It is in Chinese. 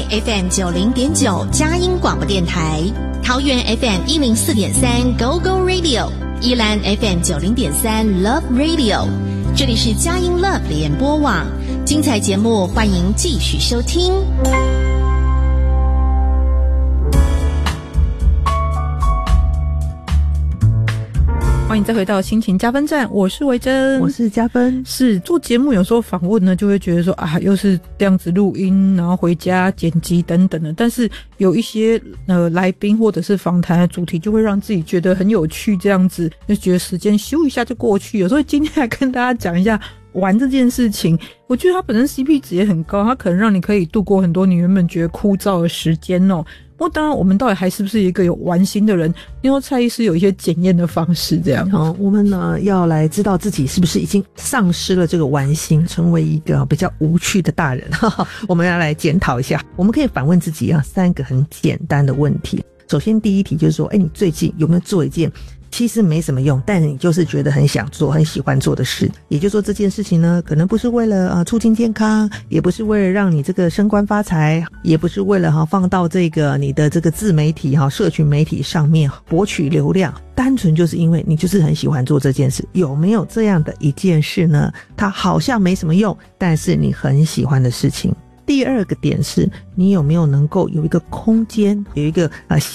FM 90.9佳音广播电台，桃园 FM 104.3 Go Go Radio， 宜兰 FM 90.3 Love Radio。这里是佳音 Love 联播网，精彩节目欢迎继续收听。 欢迎再回到心情加分站，我是维珍， 我是加分。 是做节目有时候访问呢，就会觉得说啊，又是这样子录音，然后回家剪辑等等的。但是有一些来宾或者是访谈的主题，就会让自己觉得很有趣，这样子就觉得时间咻一下就过去。有时候今天来跟大家讲一下玩这件事情，我觉得它本身 CP 值也很高，它可能让你可以度过很多你原本觉得枯燥的时间哦。不过当然我们到底还是不是一个有玩心的人，因为蔡医师有一些检验的方式这样。 我们呢要来知道自己是不是已经丧失了这个玩心，成为一个比较无趣的大人。我们要来检讨一下，我们可以反问自己3个很简单的问题。首先第一题就是说，你最近有没有做一件其实没什么用，但是你就是觉得很想做很喜欢做的事？也就是说这件事情呢，可能不是为了促进健康，也不是为了让你这个升官发财，也不是为了放到这个你的这个自媒体社群媒体上面博取流量，单纯就是因为你就是很喜欢做这件事。有没有这样的一件事呢？它好像没什么用，但是你很喜欢的事情。第二个点是，你有没有能够有一个空间，有一个